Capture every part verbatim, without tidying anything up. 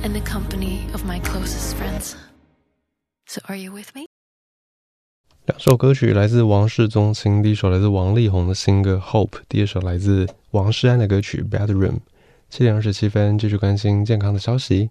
in the company of my closest friends. So are you with me? 两首歌曲来自王室宗亲，第一首来自王力宏的新歌 Hope， 第二首来自王诗安的歌曲 Bedroom。 七点二十七分，继续关心健康的消息。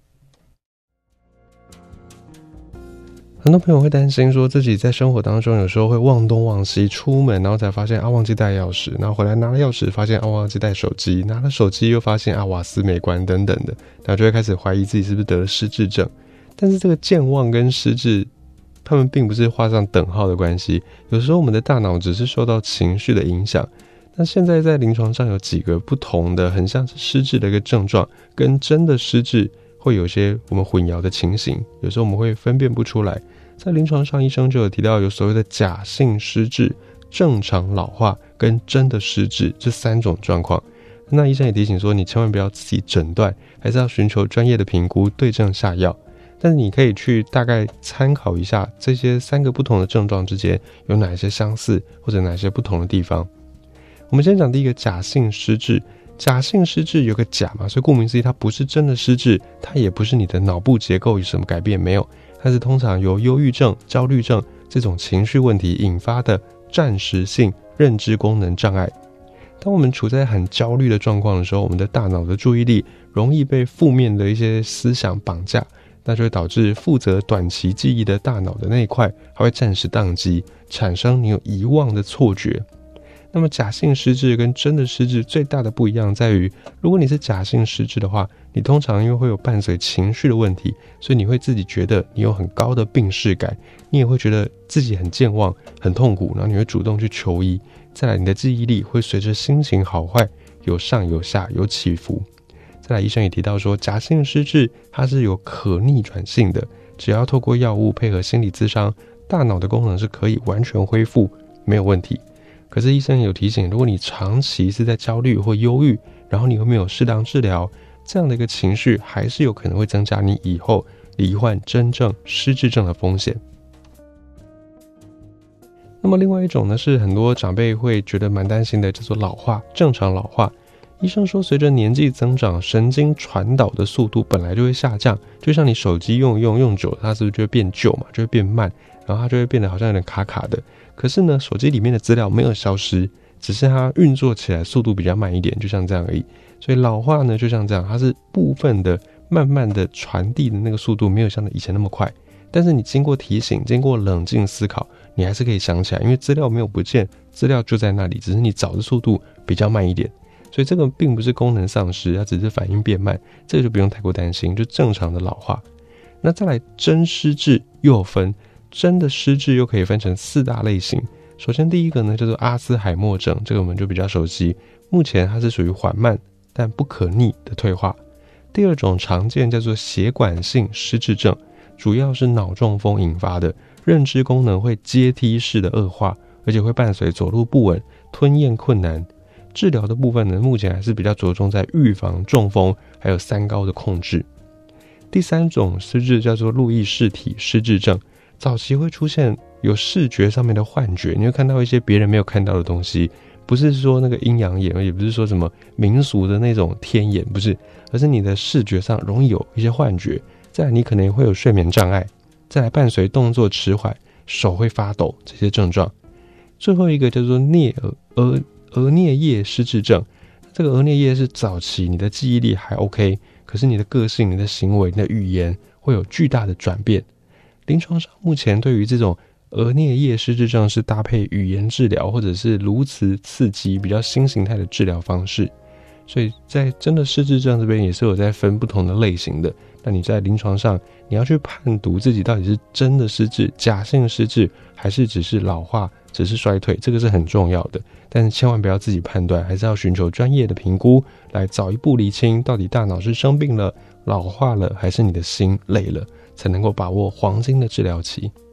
很多朋友会担心说自己在生活当中有时候会忘东忘西，出门然后才发现啊忘记带钥匙，然后回来拿了钥匙发现啊忘记带手机，拿了手机又发现啊瓦斯没关等等的，然后就会开始怀疑自己是不是得了失智症。但是这个健忘跟失智他们并不是画上等号的关系，有时候我们的大脑只是受到情绪的影响。那现在在临床上有几个不同的很像是失智的一个症状，跟真的失智会有些我们混淆的情形，有时候我们会分辨不出来。在临床上医生就有提到有所谓的假性失智、正常老化跟真的失智这三种状况。那医生也提醒说你千万不要自己诊断，还是要寻求专业的评估，对症下药。但是你可以去大概参考一下这些三个不同的症状之间有哪些相似或者哪些不同的地方。我们先讲第一个假性失智。假性失智有个假嘛，所以顾名思义它不是真的失智，它也不是你的脑部结构有什么改变，没有，它是通常由忧郁症、焦虑症这种情绪问题引发的暂时性认知功能障碍。当我们处在很焦虑的状况的时候，我们的大脑的注意力容易被负面的一些思想绑架，那就会导致负责短期记忆的大脑的那一块还会暂时宕机，产生你有遗忘的错觉。那么假性失智跟真的失智最大的不一样在于，如果你是假性失智的话，你通常因为会有伴随情绪的问题，所以你会自己觉得你有很高的病识感，你也会觉得自己很健忘很痛苦，然后你会主动去求医。再来，你的记忆力会随着心情好坏有上有下有起伏。再来，医生也提到说假性失智它是有可逆转性的，只要透过药物配合心理咨商，大脑的功能是可以完全恢复，没有问题。可是医生有提醒，如果你长期是在焦虑或忧郁，然后你又没有适当治疗，这样的一个情绪还是有可能会增加你以后罹患真正失智症的风险。那么另外一种呢，是很多长辈会觉得蛮担心的，叫做老化，正常老化。医生说随着年纪增长，神经传导的速度本来就会下降，就像你手机用一用用久了，它是不是就会变旧嘛，就会变慢，然后它就会变得好像有点卡卡的。可是呢，手机里面的资料没有消失，只是它运作起来速度比较慢一点，就像这样而已。所以老化呢就像这样，它是部分的慢慢的传递的那个速度没有像以前那么快，但是你经过提醒，经过冷静思考，你还是可以想起来，因为资料没有不见，资料就在那里，只是你找的速度比较慢一点。所以这个并不是功能丧失，它只是反应变慢，这个就不用太过担心，就正常的老化。那再来，真失智又有分，真的失智又可以分成四大类型。首先第一个呢叫做阿兹海默症，这个我们就比较熟悉，目前它是属于缓慢但不可逆的退化。第二种常见叫做血管性失智症，主要是脑中风引发的，认知功能会阶梯式的恶化，而且会伴随走路不稳、吞咽困难。治疗的部分呢，目前还是比较着重在预防中风还有三高的控制。第三种失智叫做路易氏体失智症，早期会出现有视觉上面的幻觉，你会看到一些别人没有看到的东西，不是说那个阴阳眼，也不是说什么民俗的那种天眼，不是，而是你的视觉上容易有一些幻觉。再来，你可能也会有睡眠障碍，再来伴随动作迟缓、手会发抖这些症状。最后一个叫做颞额额颞叶失智症，这个额颞叶是早期你的记忆力还 OK， 可是你的个性、你的行为、你的语言会有巨大的转变。临床上目前对于这种额颞叶失智症是搭配语言治疗或者是颅磁刺激比较新形态的治疗方式，所以在真的失智症这边也是有在分不同的类型的。那你在临床上你要去判读自己到底是真的失智、假性失智，还是只是老化、只是衰退，这个是很重要的。但是千万不要自己判断，还是要寻求专业的评估，来早一步厘清到底大脑是生病了、老化了，还是你的心累了，才能够把握黄金的治疗期。